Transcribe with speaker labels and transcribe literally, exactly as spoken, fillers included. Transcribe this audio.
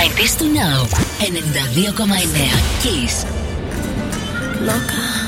Speaker 1: ενενήντα του Now. ενενήντα δύο κόμμα εννέα Kiss.
Speaker 2: Loca.